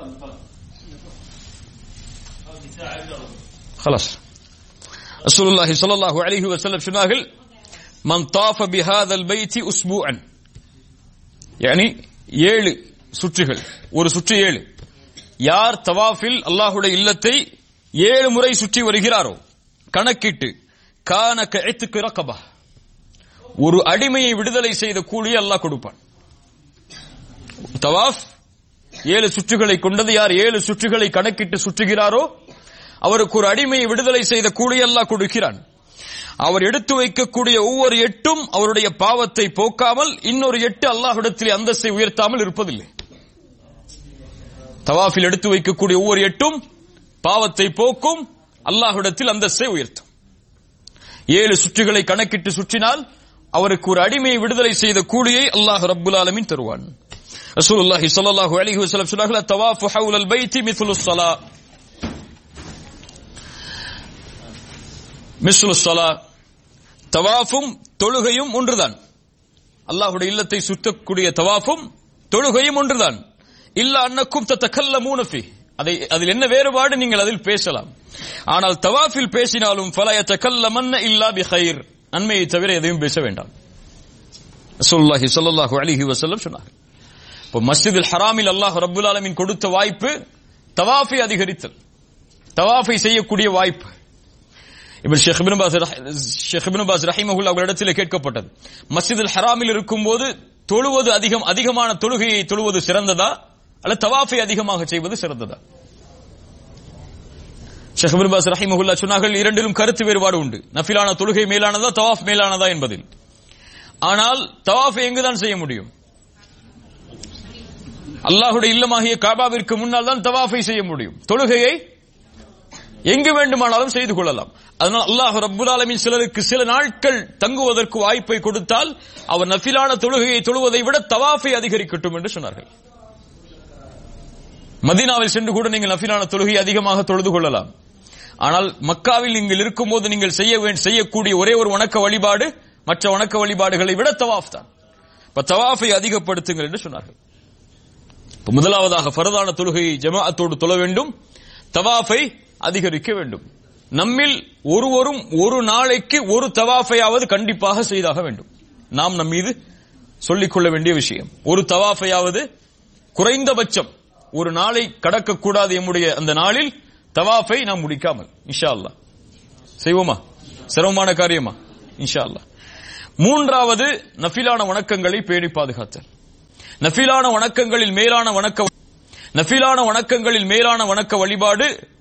خلاص ரசூலுல்லாஹி ஸல்லல்லாஹு அலைஹி வஸல்லம் சொன்னார்கள், மன் طاف بهذا البيت اسبوعا, يعني ஏழு சுற்றுகள், ஒரு சுற்று ஏழு. யார் தவாஃபில் அல்லாஹ்வுடைய இல்லத்தை ஏழு முறை சுற்றி வருகிறாரோ கணக்கிட்டு, கான கஇத்கு ரகபா, ஒரு அடிமையை விடுதலை செய்த கூலியை அல்லாஹ் கொடுப்பான். தவாஃப் ஏழு சுற்றுகளை கொண்டது. யார் ஏழு சுற்றுகளை கணக்கிட்டு சுற்றுகிறாரோ அவருக்கு ஒரு அடிமையை விடுதலை செய்த கூலியை அல்லாஹ் கொடுக்கிறான். அவர் எடுத்து வைக்கக்கூடிய ஒவ்வொரு எட்டும் அவருடைய பாவத்தை போக்காமல் இன்னொரு எட்டு அல்லாஹ்விடத்தில் அந்தஸ்தை உயர்த்தாமல் இருப்பதில்லை. தவாஃபில் எடுத்து வைக்கக்கூடிய ஒவ்வொரு எட்டும் பாவத்தை போக்கும், அல்லாஹ்விடத்தில் அந்தஸ்தை உயர்த்தும். ஏழு சுற்றுகளை கணக்கிட்டு சுற்றினால் அவருக்கு ஒரு அடிமையை விடுதலை செய்த கூலியை அல்லாஹ் ரப்பல் ஆலமீன் தருவான். ரசூலுல்லாஹி ஸல்லல்லாஹு அலைஹி வஸல்லம் சொன்னார்கள், தவாஃபு ஹவுலல் பைத்தி மிஸ்லுஸ் ஸலா, மிஸ்லுஸ் ஸலா, தவாஃபும் தொழுகையும் ஒன்றுதான். அல்லாஹ்வுடைய இல்லத்தை சுற்றக்கூடிய தவாஃபும் தொழுகையும் ஒன்றுதான். இல்ல அன்னக்கும் ததகல்லமூன ஃபீ, அதை அதில் என்ன வேறுபாடு? நீங்கள் அதில் பேசலாம், ஆனால் தவாஃபில் பேசினாலும் ஃபலா யதகல்லமன்ன இல்லா பிகைர், நன்மையை தவிர எதையும் பேச வேண்டாம். ரசூலுல்லாஹி ஸல்லல்லாஹு அலைஹி வஸல்லம் சொன்னார்கள். இப்போ மஸ்ஜிதுல் ஹராமில் அல்லாஹ் ரப்பல் ஆலமீன் கொடுத்த வாய்ப்பு தவாஃபை அதிகரித்தல், தவாஃபை செய்யக்கூடிய வாய்ப்பு. இப்ப ஷேக் இப்னு பாஸ் ஷேக் இப்னு பாஸ் ரஹிமஹுல்லாஹ் அவர்களிடத்தில் கேட்கப்பட்டது, மஸ்ஜிதுல் ஹராமில் இருக்கும்போது தொழுவது அதிகம் அதிகமான தொழுகையை தொழுவது சிறந்ததா அல்ல தவாஃபை அதிகமாக செய்வது சிறந்ததா? ஷேக் இப்னு பாஸ் ரஹிமஹுல்லாஹ் சொன்னார்கள், இரண்டிலும் கருத்து வேறுபாடு உண்டு. நஃபிலான தொழுகை மேலானதா தவாஃப் மேலானதா என்பதில். ஆனால் தவாஃபை எங்குதான் செய்ய முடியும்? அல்லாஹ்வுடைய இல்லமாகிய காபாவிற்கு முன்னால் தான் தவாஃபை செய்ய முடியும். தொழுகையை எங்கு வேண்டுமானாலும் செய்து கொள்ளலாம். அதனால் அல்லாஹ் ரப்பல் ஆலமீன் சிலருக்கு சில நாட்கள் தங்குவதற்கு வாய்ப்பை கொடுத்தால் அவர் நஃபிலான தொழுகையை தொழுவதை விட தவாஃபை அதிகரிக்கட்டும் என்று சொன்னார்கள். மதீனாவில் சென்று கூட நீங்கள் நஃபிலான தொழுகையை அதிகமாக தொழுது கொள்ளலாம். ஆனால் மக்காவில் நீங்கள் இருக்கும்போது நீங்கள் செய்ய செய்யக்கூடிய ஒரே ஒரு வணக்க வழிபாடு மற்ற வணக்க வழிபாடுகளை விட தவாஃப் தான். தவாஃபை அதிகப்படுத்துங்கள் என்று சொன்னார்கள். முதலாவதாக ஃபர்தான தொழுகையை ஜமாஅத்தோடு தொழ வேண்டும், தவாஃபை அதிகரிக்க வேண்டும். நம்மில் ஒருவரும் ஒரு நாளைக்கு ஒரு தவாஃபையாவது கண்டிப்பாக செய்தாக வேண்டும். நாம் நம் மீது சொல்லிக்கொள்ள வேண்டிய விஷயம், ஒரு தவாஃபையாவது குறைந்தபட்சம் ஒரு நாளை கடக்கக்கூடாது. நம்முடைய அந்த நாளில் தவாஃபை நாம் முடிக்காமல் இன்ஷா அல்லாஹ் செய்வோமா? சிரமமான காரியமா? இன்ஷா அல்லாஹ். மூன்றாவது நஃபிலான வணக்கங்களை பேணி பாதுகாத்தல். நஃபிலான வணக்கங்களில் மேலான வணக்க நஃபிலான வணக்கங்களில் மேலான வணக்க வழிபாடு